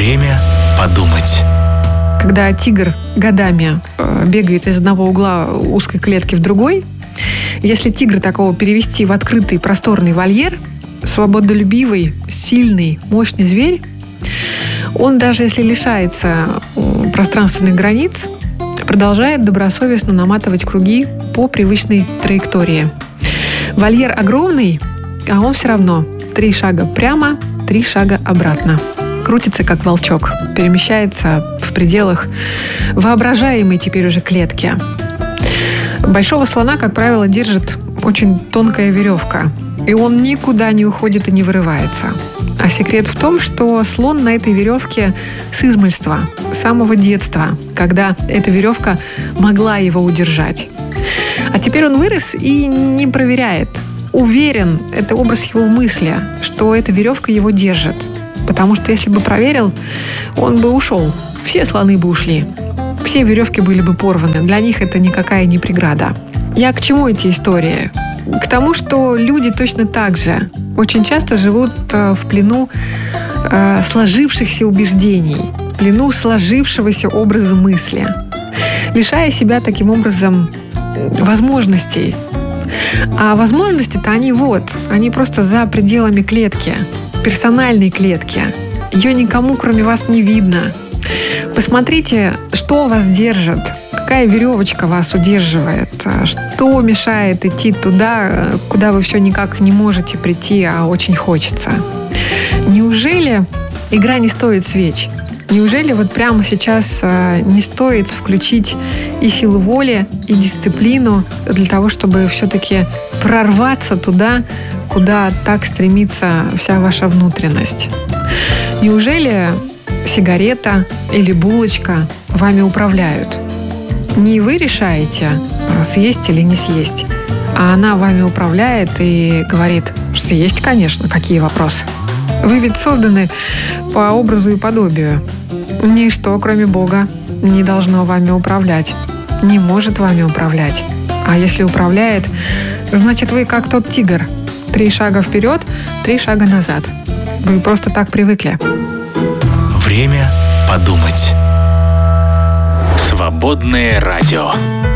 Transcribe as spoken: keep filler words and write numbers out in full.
Время подумать. Когда тигр годами бегает из одного угла узкой клетки в другой, если тигра такого перевести в открытый просторный вольер, свободолюбивый, сильный, мощный зверь, он даже если лишается пространственных границ, продолжает добросовестно наматывать круги по привычной траектории. Вольер огромный, а он все равно три шага прямо, три шага обратно. Крутится, как волчок, перемещается в пределах воображаемой теперь уже клетки. Большого слона, как правило, держит очень тонкая веревка, и он никуда не уходит и не вырывается. А секрет в том, что слон на этой веревке с измальства, с самого детства, когда эта веревка могла его удержать. А теперь он вырос и не проверяет. Уверен, это образ его мысли, что эта веревка его держит. Потому что если бы проверил, он бы ушел. Все слоны бы ушли. Все веревки были бы порваны. Для них это никакая не преграда. Я к чему эти истории? К тому, что люди точно так же очень часто живут в плену э, сложившихся убеждений, в плену сложившегося образа мысли, лишая себя таким образом возможностей. А возможности-то они вот, они просто за пределами клетки, персональной клетки. Ее никому, кроме вас, не видно. Посмотрите, что вас держит, какая веревочка вас удерживает, что мешает идти туда, куда вы все никак не можете прийти, а очень хочется. Неужели игра не стоит свеч? Неужели вот прямо сейчас не стоит включить и силу воли, и дисциплину для того, чтобы все-таки прорваться туда, куда так стремится вся ваша внутренность? Неужели сигарета или булочка вами управляют? Не вы решаете, съесть или не съесть, а она вами управляет и говорит: съесть, конечно, какие вопросы. Вы ведь созданы по образу и подобию. Ничто, кроме Бога, не должно вами управлять, не может вами управлять. А если управляет, значит, вы как тот тигр. Три шага вперед, три шага назад. Вы просто так привыкли. Время подумать. Свободное радио.